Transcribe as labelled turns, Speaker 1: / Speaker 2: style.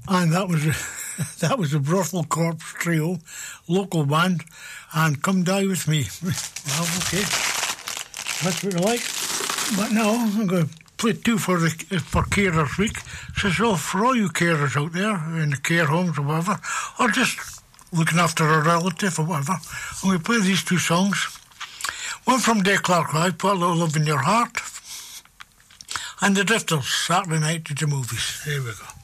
Speaker 1: And that was that was the Brussels Corps Trio, local band, and Come Die With Me. Well, okay, that's what I like. But now I'm going to play two for Carers Week. So, for all you carers out there in the care homes or whatever, or just looking after a relative or whatever, I'm going to play these two songs. One from Dave Clark Live, Put a Little Love in Your Heart, and the Drifters, Saturday Night to the Movies. Here we go.